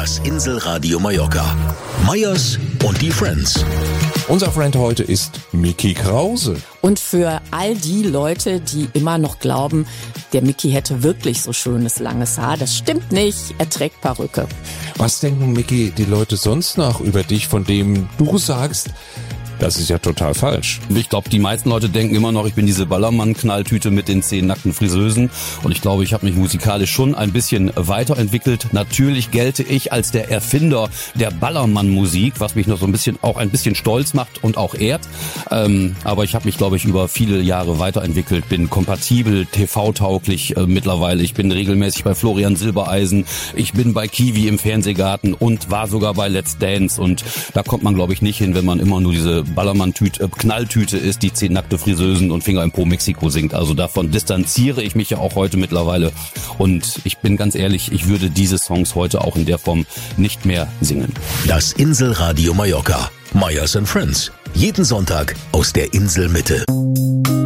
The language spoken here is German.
Das Inselradio Mallorca. Meyers und die Friends. Unser Friend heute ist Micky Krause. Und für all die Leute, die immer noch glauben, der Micky hätte wirklich so schönes langes Haar, das stimmt nicht, er trägt Perücke. Was denken, Micky, die Leute sonst noch über dich, von dem du sagst, das ist ja total falsch? Ich glaube, die meisten Leute denken immer noch, ich bin diese Ballermann-Knalltüte mit den 10 nackten Friseusen. Und ich glaube, ich habe mich musikalisch schon ein bisschen weiterentwickelt. Natürlich gelte ich als der Erfinder der Ballermann-Musik, was mich noch so ein bisschen stolz macht und auch ehrt. Aber ich habe mich, glaube ich, über viele Jahre weiterentwickelt, bin kompatibel, TV-tauglich mittlerweile. Ich bin regelmäßig bei Florian Silbereisen, ich bin bei Kiwi im Fernsehgarten und war sogar bei Let's Dance. Und da kommt man, glaube ich, nicht hin, wenn man immer nur diese Ballermann-Tüte, Knalltüte ist, die 10 nackte Friseusen und Finger im Po Mexiko singt. Also davon distanziere ich mich ja auch heute mittlerweile. Und ich bin ganz ehrlich, ich würde diese Songs heute auch in der Form nicht mehr singen. Das Inselradio Mallorca. Meyers and Friends. Jeden Sonntag aus der Inselmitte.